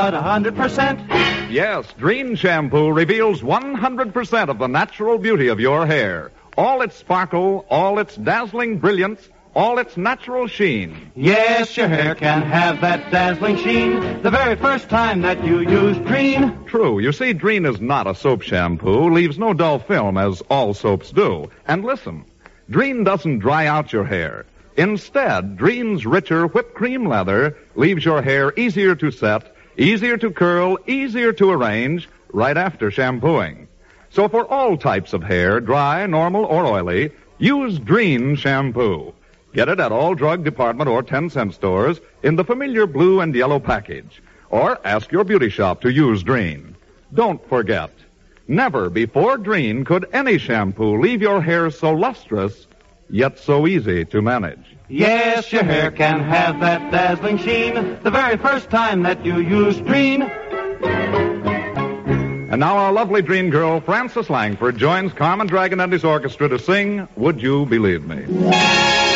about 100%. Yes, Dreen shampoo reveals 100% of the natural beauty of your hair. All its sparkle, all its dazzling brilliance, all its natural sheen. Yes, your hair can have that dazzling sheen the very first time that you use Dreen. True. You see, Dreen is not a soap shampoo, leaves no dull film as all soaps do. And listen, Dreen doesn't dry out your hair. Instead, Dreen's richer whipped cream leather leaves your hair easier to set, easier to curl, easier to arrange right after shampooing. So for all types of hair, dry, normal, or oily, use Dreen shampoo. Get it at all drug department or 10-cent stores in the familiar blue and yellow package. Or ask your beauty shop to use Dreen. Don't forget, never before Dreen could any shampoo leave your hair so lustrous, yet so easy to manage. Yes, your hair can have that dazzling sheen the very first time that you use Dreen. And now our lovely Dreen girl, Frances Langford, joins Carmen Dragon and his orchestra to sing Would You Believe Me?